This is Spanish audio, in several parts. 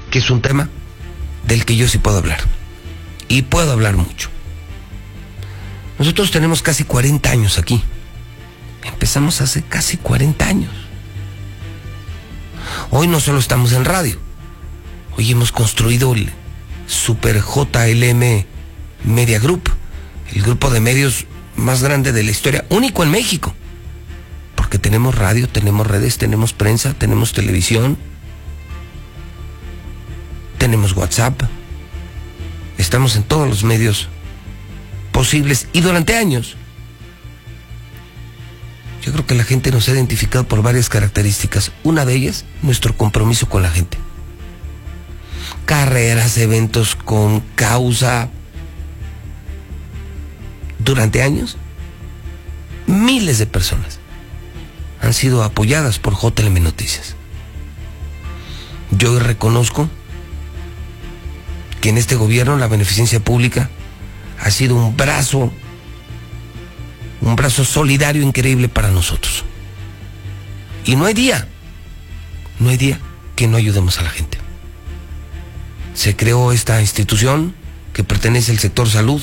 que es un tema del que yo sí puedo hablar. Y puedo hablar mucho. Nosotros tenemos casi 40 años aquí. Empezamos hace casi 40 años. Hoy no solo estamos en radio. Hoy hemos construido el Super JLM Media Group, el grupo de medios más grande de la historia, único en México. Porque tenemos radio, tenemos redes, tenemos prensa, tenemos televisión, tenemos WhatsApp. Estamos en todos los medios posibles y durante años. Yo creo que la gente nos ha identificado por varias características. Una de ellas, nuestro compromiso con la gente. Carreras, eventos con causa. Durante años, miles de personas han sido apoyadas por JLM Noticias. Yo hoy reconozco que en este gobierno la beneficencia pública ha sido un brazo solidario increíble para nosotros. Y no hay día que no ayudemos a la gente. Se creó esta institución que pertenece al sector salud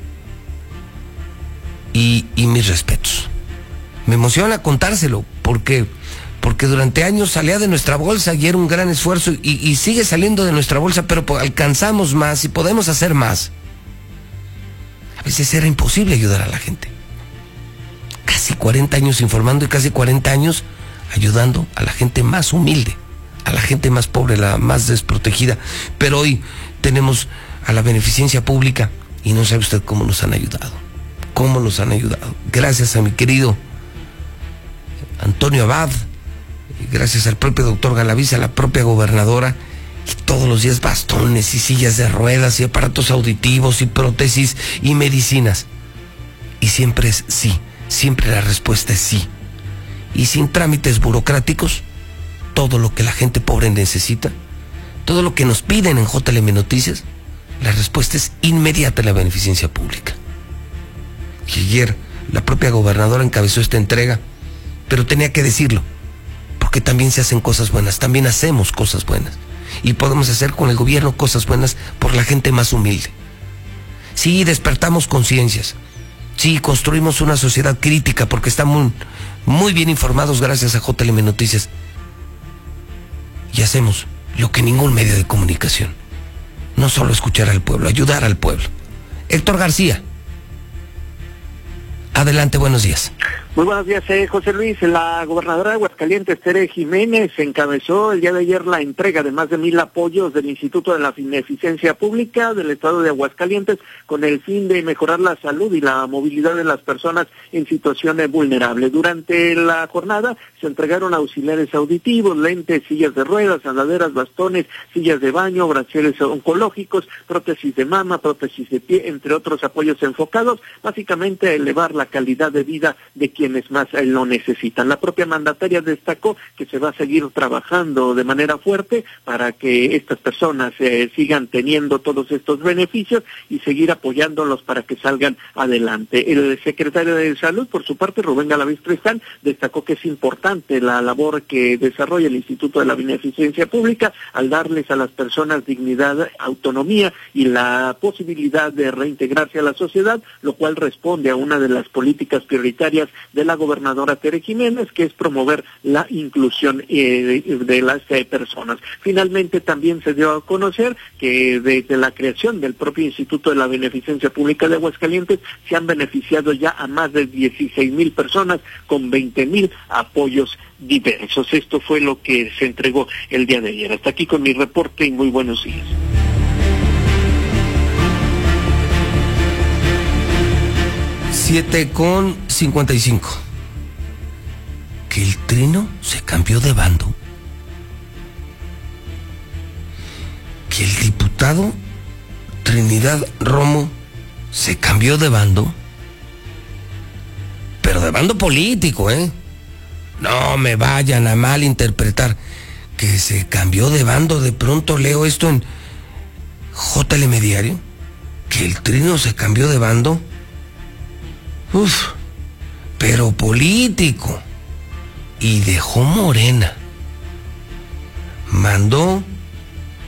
y mis respetos. Me emociona contárselo porque durante años salía de nuestra bolsa y era un gran esfuerzo y sigue saliendo de nuestra bolsa, pero alcanzamos más y podemos hacer más. A veces era imposible ayudar a la gente. Casi 40 años informando y casi 40 años ayudando a la gente más humilde, a la gente más pobre, la más desprotegida. Pero hoy tenemos a la beneficencia pública y no sabe usted cómo nos han ayudado. Cómo nos han ayudado. Gracias a mi querido Antonio Abad, gracias al propio doctor Galaviz, a la propia gobernadora, y todos los días bastones y sillas de ruedas y aparatos auditivos y prótesis y medicinas. Y siempre es sí, siempre la respuesta es sí. Y sin trámites burocráticos, todo lo que la gente pobre necesita, todo lo que nos piden en JLM Noticias, la respuesta es inmediata en la beneficencia pública. Y ayer la propia gobernadora encabezó esta entrega, pero tenía que decirlo, porque también se hacen cosas buenas, también hacemos cosas buenas, y podemos hacer con el gobierno cosas buenas por la gente más humilde. Sí, despertamos conciencias, sí, construimos una sociedad crítica, porque estamos muy bien informados gracias a JLM Noticias, y hacemos lo que ningún medio de comunicación, no solo escuchar al pueblo, ayudar al pueblo. Héctor García, adelante, buenos días. Muy buenos días, José Luis. La gobernadora de Aguascalientes, Tere Jiménez, encabezó el día de ayer la entrega de más de 1,000 apoyos del Instituto de la Beneficencia Pública del Estado de Aguascalientes con el fin de mejorar la salud y la movilidad de las personas en situaciones vulnerables. Durante la jornada se entregaron auxiliares auditivos, lentes, sillas de ruedas, andaderas, bastones, sillas de baño, brasiles oncológicos, prótesis de mama, prótesis de pie, entre otros apoyos enfocados básicamente a elevar la calidad de vida de quienes más lo necesitan. La propia mandataria destacó que se va a seguir trabajando de manera fuerte para que estas personas sigan teniendo todos estos beneficios y seguir apoyándolos para que salgan adelante. El secretario de Salud, por su parte, Rubén Galaviz Tristán, destacó que es importante la labor que desarrolla el Instituto de la Beneficencia Pública al darles a las personas dignidad, autonomía y la posibilidad de reintegrarse a la sociedad, lo cual responde a una de las políticas prioritarias de la gobernadora Tere Jiménez, que es promover la inclusión de las personas. Finalmente también se dio a conocer que desde la creación del propio Instituto de la Beneficencia Pública de Aguascalientes se han beneficiado ya a más de 16,000 personas con 20,000 apoyos diversos. Esto fue lo que se entregó el día de ayer. Hasta aquí con mi reporte y muy buenos días. 7:55. Que el Trino se cambió de bando. Que el diputado Trinidad Romo se cambió de bando. Pero de bando político, ¿eh? No me vayan a malinterpretar. Que se cambió de bando. De pronto leo esto en JLM Diario. Que el Trino se cambió de bando. Pero político. Y dejó Morena. Mandó